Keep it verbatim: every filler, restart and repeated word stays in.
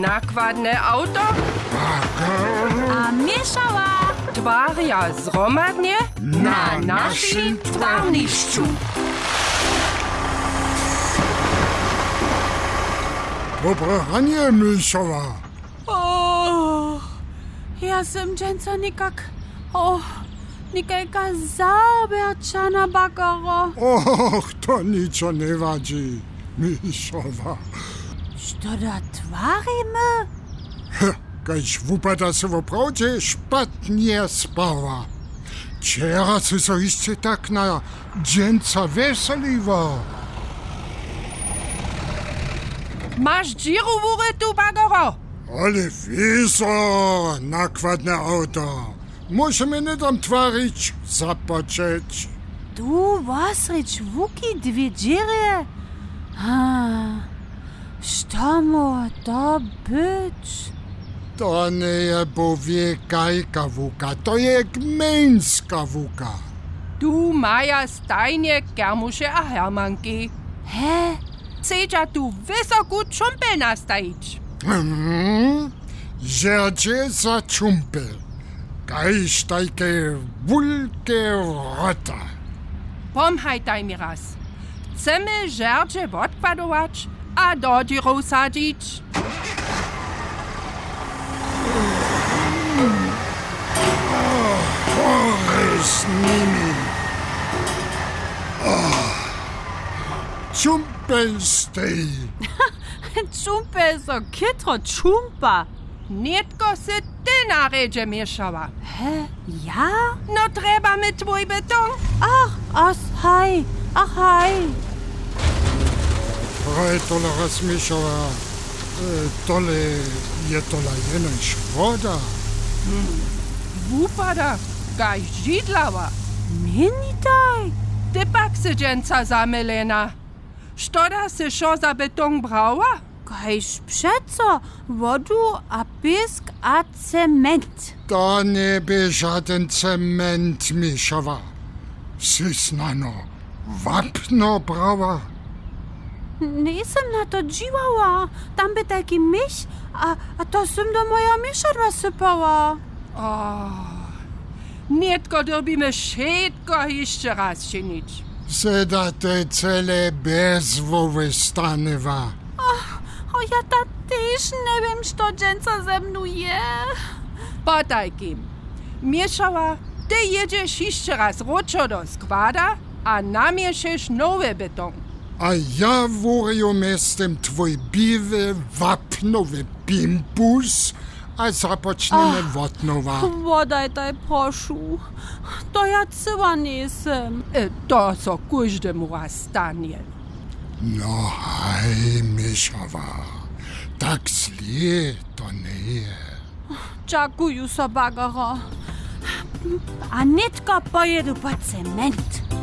nakładne auto, a mieszała twaria zromadnie na naszym twarniszczu. Dobre ranie, Mieszawa. O, ja sam dżęca nikak, o, nikajka zaberczana bakaro. Och, to niczo nie wadzi, Mieszawa. Što da twarimy? Kaž wupada se woprawdzie szpatnie spała. Ciera se so jeszcze tak na dżęca weseliwa. Masz dziurówurę tu, bagaro? Ale wieso, nakładne auto. Musimy nie tam twarić, zapoczeć. Du wasrič vuki dwie džere? Ha, što mu to być? To nie je powiekajka wuka, to je gmeńska wuka. Du maja stajnie kermuše a hermanki. Hä? Chcedža tu wysoku čumpel nastajić. Mhm. Žerče za čumpel. Kajž tajke vulke rota. Pomhajtaj mi raz. Chcemy żercze odkładować, a do dziurów sadzić. Chore z nimi. Oh. Čumpel stej. Čumpe so kitro čumpa. Nietko se ty naredže mieszała. Hä? Ja? No treba mi tvoj beton. Ach, as hej, ach hej. Hej, tole raz Mieszawa. E, tole je tola jenom škoda. Hmm. Wupada, gaj židlava. Meni daj. Ty pak se dżęca zamylena. Štoda se šo za beton brała? Kajž přeco, vodu a pisk a cement. To nie by żaden cement, Mieszawa. Si snano wapno brała. Nisem na to dživała. Tam by taki myš a, a to sem do moja mišadla sypała. Oh, nietko dobimy všetko jeszcze raz czynić. Se te cele bezwowe stanewa. Ach, o ja ta też nie wiem, što dżęca ze mną je. Potaj kim. Mieszała, ty jedziesz jeszcze raz roczo do składa, a namieszysz nowy beton. A ja wuriu mestem twój biwy wapnowy pimpus, a zapoczniemy od nowa. Wodaj taj prošu. To ja cyła nisem. E, to so każdemu raz stanie. No haj, Mieszawa, tak zlije to nie je. Dziękuję, so bagaro. A nitko pojedu po cement.